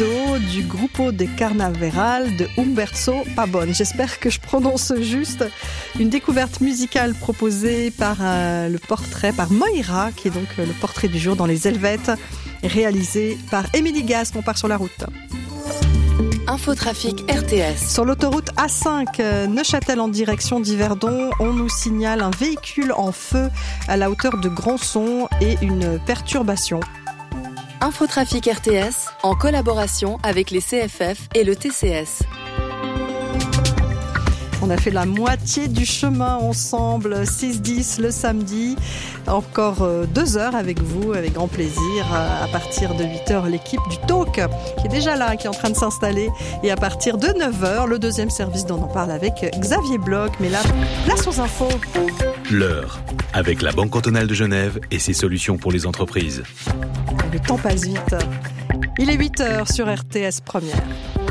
Guido du Gruppo de Carnaveral de Umberto Pabon. J'espère que je prononce juste. Une découverte musicale proposée par le portrait, par Moira, qui est donc le portrait du jour dans les Helvètes, réalisé par Émilie Gasque. On part sur la route. Infotrafic RTS. Sur l'autoroute A5 Neuchâtel en direction d'Yverdon, on nous signale un véhicule en feu à la hauteur de Grandson et une perturbation. Infotrafic RTS en collaboration avec les CFF et le TCS. On a fait la moitié du chemin ensemble, 6-10 le samedi. Encore 2 heures avec vous, avec grand plaisir. À partir de 8h, l'équipe du Talk qui est déjà là, qui est en train de s'installer. Et à partir de 9h, le deuxième service dont on parle avec Xavier Bloch. Mais là, place aux infos. L'heure, avec la Banque cantonale de Genève et ses solutions pour les entreprises. Le temps passe vite. Il est 8h sur RTS Première.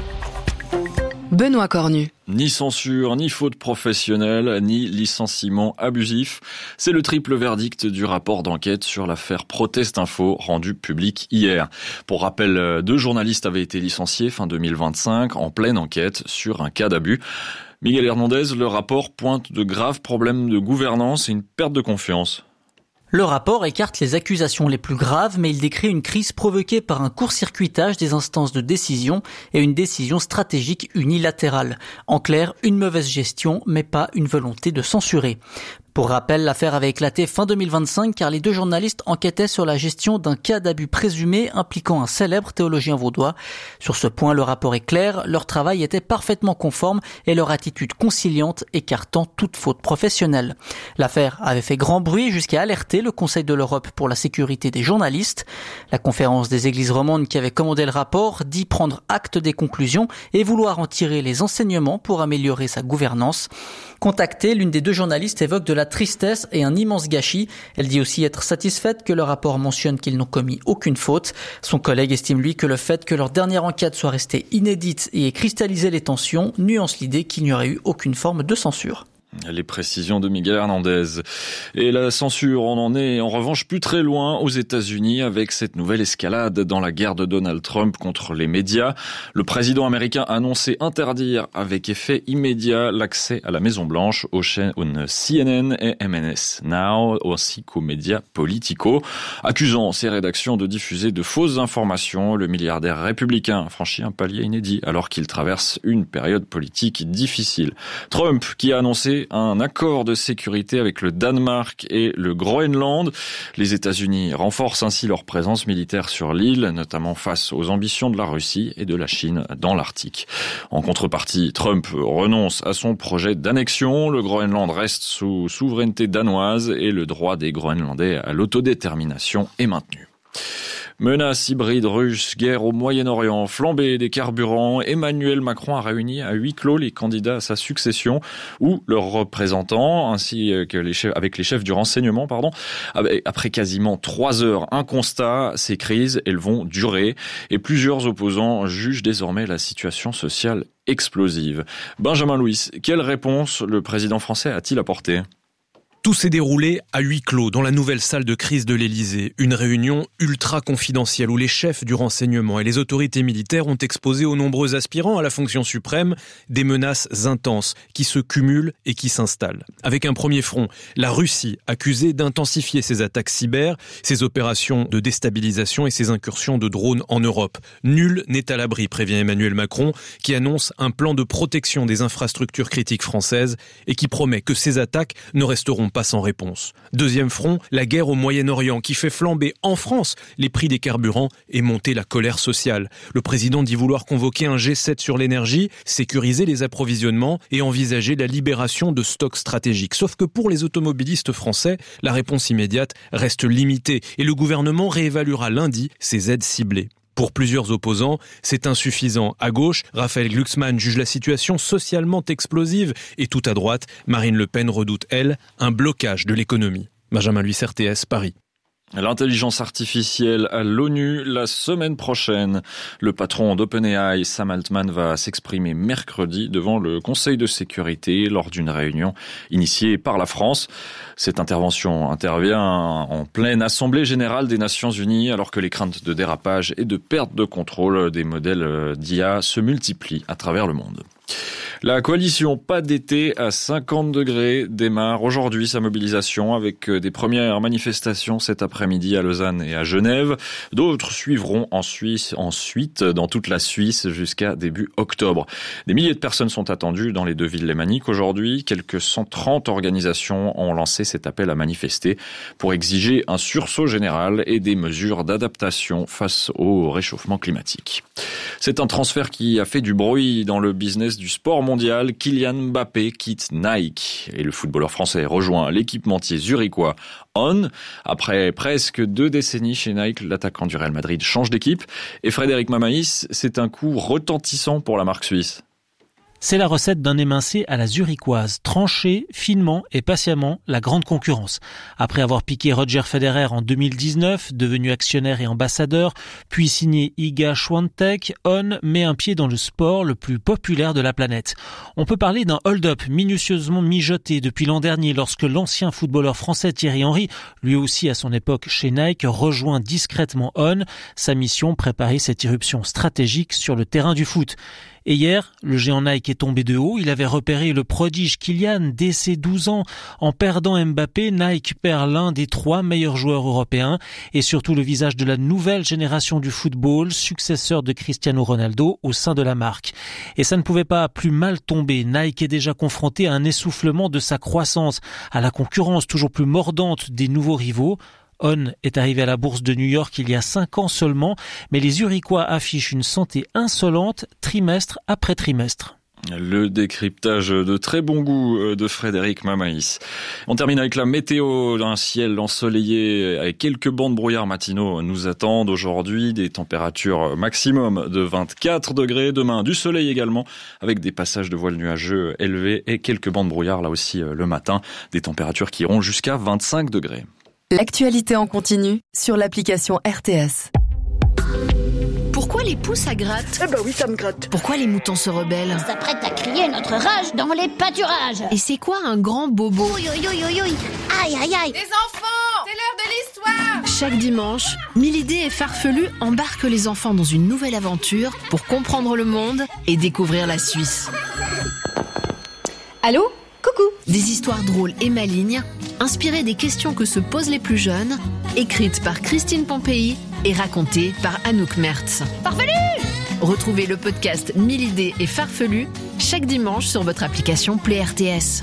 Benoît Cornu. Ni censure, ni faute professionnelle, ni licenciement abusif. C'est le triple verdict du rapport d'enquête sur l'affaire Protest Info rendu public hier. Pour rappel, 2 journalistes avaient été licenciés fin 2025 en pleine enquête sur un cas d'abus. Miguel Hernandez, le rapport pointe de graves problèmes de gouvernance et une perte de confiance. Le rapport écarte les accusations les plus graves, mais il décrit une crise provoquée par un court-circuitage des instances de décision et une décision stratégique unilatérale. En clair, une mauvaise gestion, mais pas une volonté de censurer. Pour rappel, l'affaire avait éclaté fin 2025 car les 2 journalistes enquêtaient sur la gestion d'un cas d'abus présumé impliquant un célèbre théologien vaudois. Sur ce point, le rapport est clair, leur travail était parfaitement conforme et leur attitude conciliante écartant toute faute professionnelle. L'affaire avait fait grand bruit jusqu'à alerter le Conseil de l'Europe pour la sécurité des journalistes. La conférence des églises romandes qui avait commandé le rapport dit prendre acte des conclusions et vouloir en tirer les enseignements pour améliorer sa gouvernance. Contactée, l'une des 2 journalistes évoque de la tristesse et un immense gâchis. Elle dit aussi être satisfaite que le rapport mentionne qu'ils n'ont commis aucune faute. Son collègue estime lui que le fait que leur dernière enquête soit restée inédite et ait cristallisé les tensions nuance l'idée qu'il n'y aurait eu aucune forme de censure. Les précisions de Miguel Hernandez. Et la censure, on en est en revanche plus très loin aux États-Unis avec cette nouvelle escalade dans la guerre de Donald Trump contre les médias. Le président américain a annoncé interdire avec effet immédiat l'accès à la Maison-Blanche aux chaînes CNN et MNS Now ainsi qu'aux médias Politico. Accusant ces rédactions de diffuser de fausses informations, le milliardaire républicain franchit un palier inédit alors qu'il traverse une période politique difficile. Trump qui a annoncé un accord de sécurité avec le Danemark et le Groenland. Les États-Unis renforcent ainsi leur présence militaire sur l'île, notamment face aux ambitions de la Russie et de la Chine dans l'Arctique. En contrepartie, Trump renonce à son projet d'annexion. Le Groenland reste sous souveraineté danoise et le droit des Groenlandais à l'autodétermination est maintenu. Menace hybride russe, guerre au Moyen-Orient, flambée des carburants. Emmanuel Macron a réuni à huis clos les candidats à sa succession ou leurs représentants, ainsi que avec les chefs du renseignement, Après quasiment 3 heures, un constat, ces crises, elles vont durer et plusieurs opposants jugent désormais la situation sociale explosive. Benjamin Louis, quelle réponse le président français a-t-il apporté ? Tout s'est déroulé à huis clos dans la nouvelle salle de crise de l'Élysée. Une réunion ultra confidentielle où les chefs du renseignement et les autorités militaires ont exposé aux nombreux aspirants à la fonction suprême des menaces intenses qui se cumulent et qui s'installent. Avec un premier front, la Russie accusée d'intensifier ses attaques cyber, ses opérations de déstabilisation et ses incursions de drones en Europe. Nul n'est à l'abri, prévient Emmanuel Macron, qui annonce un plan de protection des infrastructures critiques françaises et qui promet que ces attaques ne resteront pas sans réponse. Deuxième front, la guerre au Moyen-Orient qui fait flamber en France les prix des carburants et monter la colère sociale. Le président dit vouloir convoquer un G7 sur l'énergie, sécuriser les approvisionnements et envisager la libération de stocks stratégiques. Sauf que pour les automobilistes français, la réponse immédiate reste limitée et le gouvernement réévaluera lundi ses aides ciblées. Pour plusieurs opposants, c'est insuffisant. À gauche, Raphaël Glucksmann juge la situation socialement explosive et tout à droite, Marine Le Pen redoute, elle, un blocage de l'économie. Benjamin Louis, RTS, Paris. L'intelligence artificielle à l'ONU la semaine prochaine. Le patron d'OpenAI, Sam Altman, va s'exprimer mercredi devant le Conseil de sécurité lors d'une réunion initiée par la France. Cette intervention intervient en pleine Assemblée générale des Nations Unies alors que les craintes de dérapage et de perte de contrôle des modèles d'IA se multiplient à travers le monde. La coalition Pas d'été à 50 degrés démarre aujourd'hui sa mobilisation avec des premières manifestations cet après-midi à Lausanne et à Genève. D'autres suivront ensuite dans toute la Suisse jusqu'à début octobre. Des milliers de personnes sont attendues dans les deux villes lémaniques aujourd'hui. Quelques 130 organisations ont lancé cet appel à manifester pour exiger un sursaut général et des mesures d'adaptation face au réchauffement climatique. C'est un transfert qui a fait du bruit dans le business du sport mondial. Kylian Mbappé quitte Nike et le footballeur français rejoint l'équipementier zurichois On. Après presque 2 décennies chez Nike, l'attaquant du Real Madrid change d'équipe. Et Frédéric Mamaïs, c'est un coup retentissant pour la marque suisse. C'est la recette d'un émincé à la zurichoise, trancher finement et patiemment la grande concurrence. Après avoir piqué Roger Federer en 2019, devenu actionnaire et ambassadeur, puis signé Iga Swiatek, On met un pied dans le sport le plus populaire de la planète. On peut parler d'un hold-up minutieusement mijoté depuis l'an dernier lorsque l'ancien footballeur français Thierry Henry, lui aussi à son époque chez Nike, rejoint discrètement On. Sa mission, préparer cette irruption stratégique sur le terrain du foot. Et hier, le géant Nike est tombé de haut. Il avait repéré le prodige Kylian dès ses 12 ans. En perdant Mbappé, Nike perd l'un des 3 meilleurs joueurs européens et surtout le visage de la nouvelle génération du football, successeur de Cristiano Ronaldo au sein de la marque. Et ça ne pouvait pas plus mal tomber. Nike est déjà confronté à un essoufflement de sa croissance, à la concurrence toujours plus mordante des nouveaux rivaux. On est arrivé à la bourse de New York il y a 5 ans seulement, mais les Zurichois affichent une santé insolente trimestre après trimestre. Le décryptage de très bon goût de Frédéric Mamaïs. On termine avec la météo. Un ciel ensoleillé avec quelques bancs de brouillard matinaux nous attendent aujourd'hui. Des températures maximum de 24 degrés. Demain, du soleil également avec des passages de voiles nuageux élevés et quelques bancs de brouillard là aussi le matin. Des températures qui iront jusqu'à 25 degrés. L'actualité en continu sur l'application RTS. Pourquoi les poules ça gratte ? Eh ben oui, ça me gratte. Pourquoi les moutons se rebellent ? On s'apprête à crier notre rage dans les pâturages. Et c'est quoi un grand bobo ? Ouï, ouï, ouï, ouï, ouï. Aïe, aïe, aïe. Les enfants, c'est l'heure de l'histoire. Chaque dimanche, Milidé et Farfelu embarquent les enfants dans une nouvelle aventure pour comprendre le monde et découvrir la Suisse. Allô ? Coucou. Des histoires drôles et malignes, inspirées des questions que se posent les plus jeunes, écrites par Christine Pompéi et racontées par Anouk Mertz. Farfelu ! Retrouvez le podcast Milidé et Farfelu chaque dimanche sur votre application Play RTS.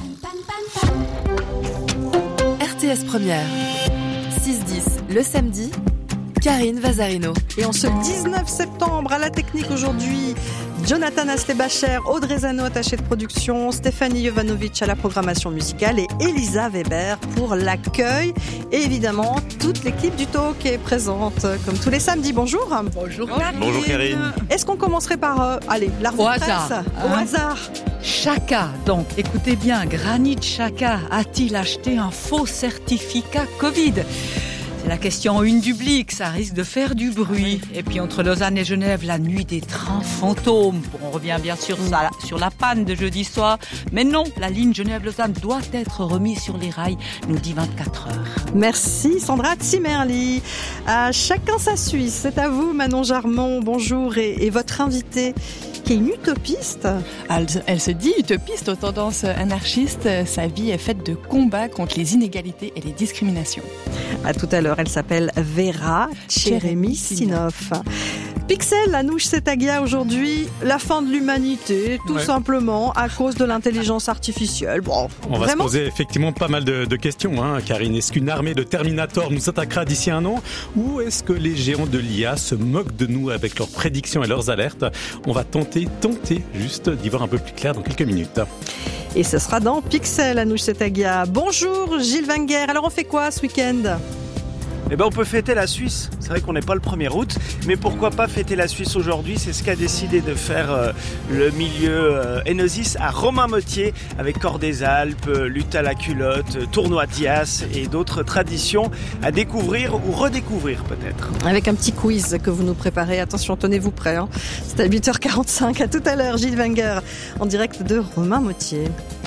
RTS Première, 6-10 le samedi, Karine Vazarino. Et en ce 19 septembre, à la technique aujourd'hui, Jonathan Aslebacher, Audrey Zano, attachée de production, Stéphanie Jovanovic à la programmation musicale et Elisa Weber pour l'accueil. Et évidemment, toute l'équipe du Talk est présente comme tous les samedis. Bonjour. Bonjour Karine. Bonjour Karine. Est-ce qu'on commencerait par, la revue de presse ? Au hasard. Chaka, donc, écoutez bien, Granit Xhaka a-t-il acheté un faux certificat Covid ? C'est la question une du Blick, ça risque de faire du bruit. Et puis entre Lausanne et Genève, la nuit des trains fantômes. On revient bien sûr sur la panne de jeudi soir. Mais non, la ligne Genève-Lausanne doit être remise sur les rails, nous dit 24 heures. Merci Sandra Zimmerli. À chacun sa Suisse, c'est à vous Manon Jarmon, bonjour. Et votre invitée qui est une utopiste. Elle se dit utopiste aux tendances anarchistes. Sa vie est faite de combats contre les inégalités et les discriminations. À tout à l'heure, elle s'appelle Vera Tcheremissinoff. Pixel, Anouche Setagia aujourd'hui, la fin de l'humanité, tout simplement à cause de l'intelligence artificielle. Bon, on va se poser effectivement pas mal de questions, Karine. Est-ce qu'une armée de Terminator nous attaquera d'ici un an ? Ou est-ce que les géants de l'IA se moquent de nous avec leurs prédictions et leurs alertes ? On va tenter juste d'y voir un peu plus clair dans quelques minutes. Et ce sera dans Pixel, Anouche Setagia. Bonjour Gilles Wenger, alors on fait quoi ce week-end ? On peut fêter la Suisse. C'est vrai qu'on n'est pas le 1er août, mais pourquoi pas fêter la Suisse aujourd'hui? C'est ce qu'a décidé de faire le milieu Enosis à Romainmetier, avec Corps des Alpes, lutte à la culotte, tournoi d'Ias et d'autres traditions à découvrir ou redécouvrir peut-être. Avec un petit quiz que vous nous préparez. Attention, tenez-vous prêts. C'est à 8h45. À tout à l'heure, Gilles Wenger, en direct de Romainmetier.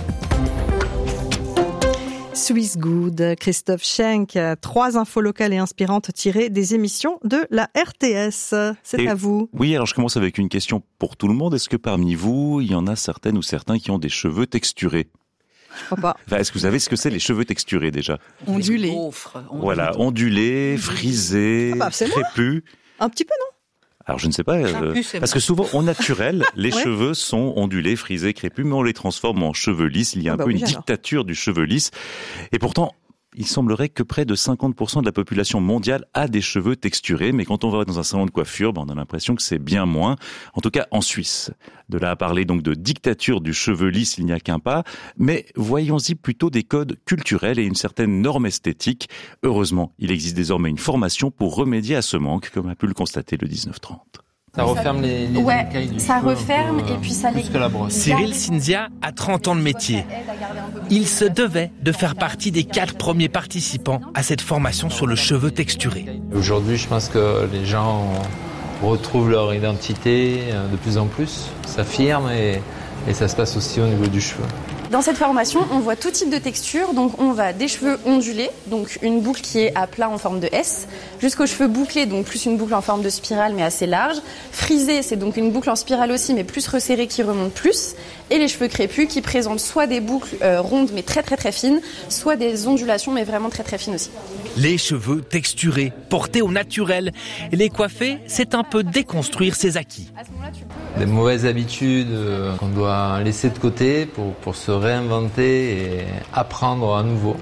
Swiss Good, Christophe Schenk, 3 infos locales et inspirantes tirées des émissions de la RTS. C'est à vous. Oui, alors je commence avec une question pour tout le monde. Est-ce que parmi vous, il y en a certaines ou certains qui ont des cheveux texturés? Je crois pas. Est-ce que vous savez ce que c'est les cheveux texturés déjà? Ondulés. Voilà, ondulés, frisés, crépus. Un petit peu, non? Alors je ne sais pas, parce que souvent au naturel, les cheveux sont ondulés, frisés, crépus, mais on les transforme en cheveux lisses. Il y a un peu une dictature du cheveu lisse. Et pourtant, il semblerait que près de 50% de la population mondiale a des cheveux texturés, mais quand on va dans un salon de coiffure, on a l'impression que c'est bien moins, en tout cas en Suisse. De là à parler donc de dictature du cheveu lisse, il n'y a qu'un pas, mais voyons-y plutôt des codes culturels et une certaine norme esthétique. Heureusement, il existe désormais une formation pour remédier à ce manque, comme a pu le constater le 1930. Ça referme les écailles du ça cheveu referme et puis ça les... que la brosse. Cyril Cinzia a 30 ans de métier. Il se devait de faire partie des 4 premiers participants à cette formation sur le cheveu texturé. Aujourd'hui, je pense que les gens retrouvent leur identité de plus en plus, s'affirment et ça se passe aussi au niveau du cheveu. Dans cette formation, on voit tout type de texture. Donc on va des cheveux ondulés, donc une boucle qui est à plat en forme de S, jusqu'aux cheveux bouclés, donc plus une boucle en forme de spirale mais assez large. Frisé, c'est donc une boucle en spirale aussi mais plus resserrée qui remonte plus. Et les cheveux crépus qui présentent soit des boucles rondes mais très très très fines, soit des ondulations mais vraiment très très fines aussi. Les cheveux texturés, portés au naturel. Et les coiffer, c'est un peu déconstruire ses acquis. Des mauvaises habitudes qu'on doit laisser de côté pour se réinventer et apprendre à nouveau.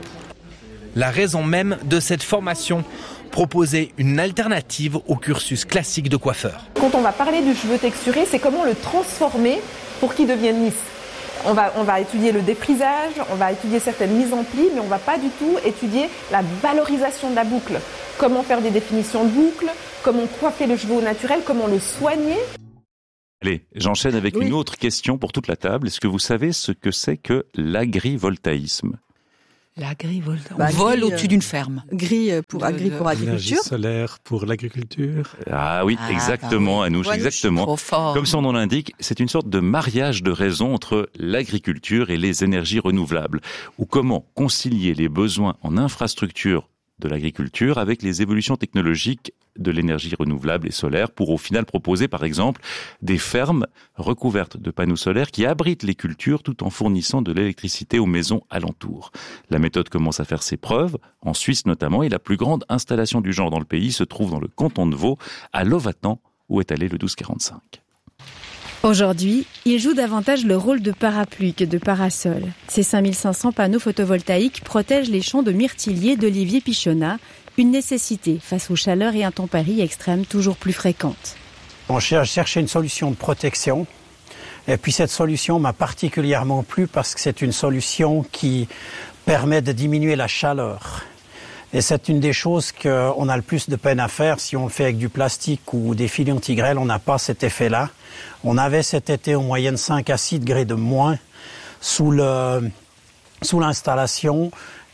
La raison même de cette formation, proposer une alternative au cursus classique de coiffeur. Quand on va parler du cheveu texturé, c'est comment le transformer pour qu'il devienne lisse. On va étudier le défrisage, on va étudier certaines mises en pli, mais on ne va pas du tout étudier la valorisation de la boucle. Comment faire des définitions de boucle, comment coiffer le cheveu au naturel, comment le soigner. Allez, j'enchaîne avec une autre question pour toute la table. Est-ce que vous savez ce que c'est que l'agrivoltaïsme? L'agrivoltaïsme. On vole au-dessus d'une ferme. Gris pour agriculture. L'énergie solaire pour l'agriculture. Ah oui, exactement, Anouche, exactement. Trop fort. Comme son nom l'indique, c'est une sorte de mariage de raison entre l'agriculture et les énergies renouvelables. Ou comment concilier les besoins en infrastructure de l'agriculture avec les évolutions technologiques de l'énergie renouvelable et solaire pour au final proposer par exemple des fermes recouvertes de panneaux solaires qui abritent les cultures tout en fournissant de l'électricité aux maisons alentours. La méthode commence à faire ses preuves, en Suisse notamment, et la plus grande installation du genre dans le pays se trouve dans le canton de Vaud, à Lovatan, où est allé le 1245. Aujourd'hui, il joue davantage le rôle de parapluie que de parasol. Ces 5500 panneaux photovoltaïques protègent les champs de myrtiliers d'Olivier Pichonnat, une nécessité face aux chaleurs et intempéries extrêmes toujours plus fréquentes. On cherchait une solution de protection. Et puis cette solution m'a particulièrement plu parce que c'est une solution qui permet de diminuer la chaleur. Et c'est une des choses qu'on a le plus de peine à faire. Si on le fait avec du plastique ou des filets anti-grêle, on n'a pas cet effet-là. On avait cet été en moyenne 5 à 6 degrés de moins sous l'installation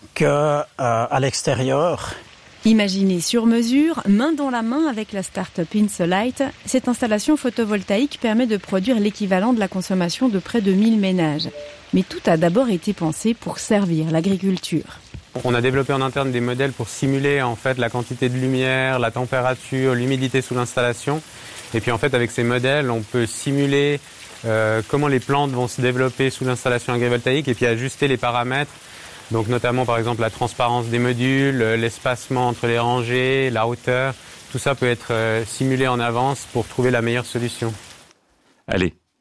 qu'à l'extérieur. Imaginée sur mesure, main dans la main avec la start-up Insolite, cette installation photovoltaïque permet de produire l'équivalent de la consommation de près de 1000 ménages. Mais tout a d'abord été pensé pour servir l'agriculture. On a développé en interne des modèles pour simuler en fait la quantité de lumière, la température, l'humidité sous l'installation. Et puis en fait avec ces modèles, on peut simuler comment les plantes vont se développer sous l'installation agrivoltaïque et puis ajuster les paramètres. Donc notamment par exemple la transparence des modules, l'espacement entre les rangées, la hauteur. Tout ça peut être simulé en avance pour trouver la meilleure solution. Allez,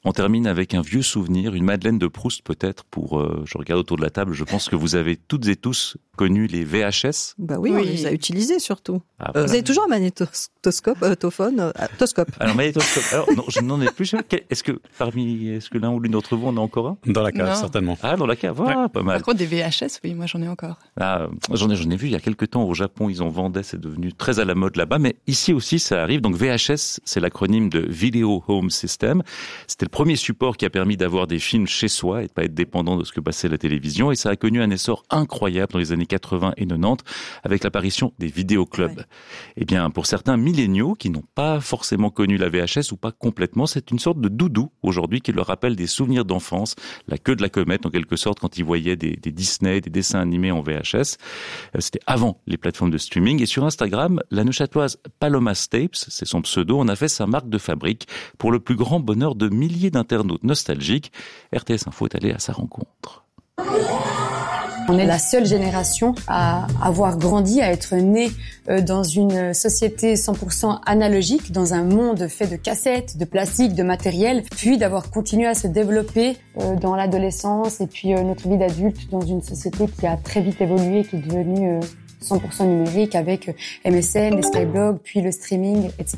On termine avec un vieux souvenir, une Madeleine de Proust peut-être pour, je regarde autour de la table, je pense que vous avez toutes et tous connu les VHS. Bah oui, on les a utilisés surtout. Ah, Vous avez toujours un magnétoscope, toscope. Alors magnétoscope, alors non, je n'en ai plus. Est-ce que l'un ou l'une d'entre vous en a encore un? Dans la cave, Non. certainement. Ah, dans la cave, ouais. Pas mal. Par contre, des VHS, oui, moi j'en ai encore. Ah, j'en ai vu il y a quelques temps au Japon, ils en vendaient, c'est devenu très à la mode là-bas, mais ici aussi ça arrive. Donc VHS, c'est l'acronyme de Video Home System. C'était le premier support qui a permis d'avoir des films chez soi et de pas être dépendant de ce que passait la télévision, et ça a connu un essor incroyable dans les années 80 et 90 avec l'apparition des vidéoclubs. Ouais. Eh bien, pour certains milléniaux qui n'ont pas forcément connu la VHS ou pas complètement, c'est une sorte de doudou aujourd'hui qui leur rappelle des souvenirs d'enfance, la queue de la comète en quelque sorte quand ils voyaient des Disney, des dessins animés en VHS. C'était avant les plateformes de streaming, et sur Instagram, la Neuchâteloise Paloma Stapes, c'est son pseudo, en a fait sa marque de fabrique pour le plus grand bonheur de milliers d'internautes nostalgiques. RTS Info est allé à sa rencontre. On est la seule génération à avoir grandi, à être née dans une société 100% analogique, dans un monde fait de cassettes, de plastique, de matériel, puis d'avoir continué à se développer dans l'adolescence et puis notre vie d'adulte dans une société qui a très vite évolué, qui est devenue 100% numérique avec MSN, les skyblogs, puis le streaming, etc.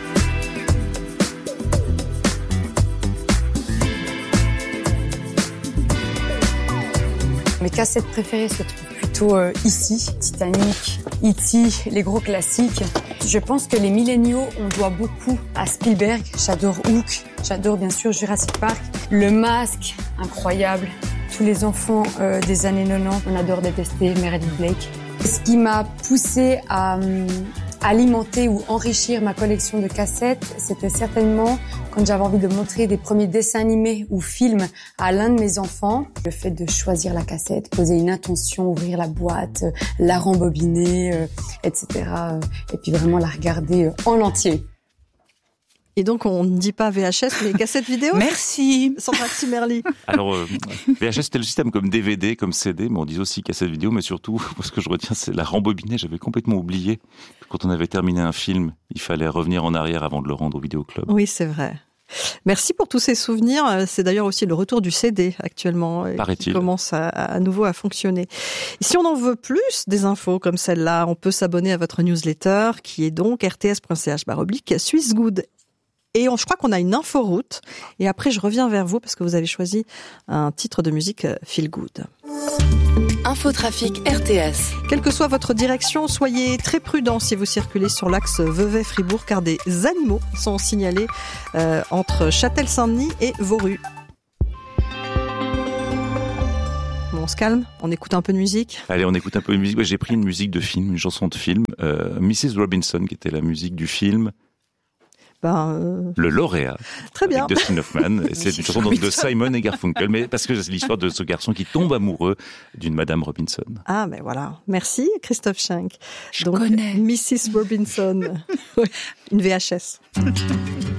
Mes cassettes préférées se trouvent plutôt ici. Titanic, E.T., les gros classiques. Je pense que les milléniaux, on doit beaucoup à Spielberg. J'adore Hook, j'adore bien sûr Jurassic Park. Le Masque, incroyable. Tous les enfants des années 90, on adore détester Meredith Blake. Ce qui m'a poussée à alimenter ou enrichir ma collection de cassettes, c'était certainement quand j'avais envie de montrer des premiers dessins animés ou films à l'un de mes enfants. Le fait de choisir la cassette, poser une intention, ouvrir la boîte, la rembobiner, etc. Et puis vraiment la regarder en entier. Et donc, on ne dit pas VHS, mais cassette vidéo. Merci. Sandra Ximerli. Alors, VHS, c'était le système comme DVD, comme CD, mais on dit aussi cassette vidéo, mais surtout, ce que je retiens, c'est la rembobiner. J'avais complètement oublié que quand on avait terminé un film, il fallait revenir en arrière avant de le rendre au vidéoclub. Oui, c'est vrai. Merci pour tous ces souvenirs. C'est d'ailleurs aussi le retour du CD actuellement qui commence à nouveau à fonctionner. Et si on en veut plus des infos comme celle-là, on peut s'abonner à votre newsletter qui est donc rts.ch/SwissGood. Et je crois qu'on a une inforoute. Et après, je reviens vers vous parce que vous avez choisi un titre de musique Feel Good. Infotrafic RTS. Quelle que soit votre direction, soyez très prudents si vous circulez sur l'axe Vevey-Fribourg car des animaux sont signalés entre Châtel-Saint-Denis et Vauru. Bon, on se calme, on écoute un peu de musique. Allez, on écoute un peu de musique. J'ai pris une musique de film, une chanson de film. Mrs. Robinson, qui était la musique du film. Le lauréat. Très bien. Avec Dustin Hoffman. C'est une chanson de Simon et Garfunkel, mais parce que c'est l'histoire de ce garçon qui tombe amoureux d'une Madame Robinson. Ah, ben voilà. Merci, Christophe Schenk. Je connais. Mrs. Robinson. Une VHS.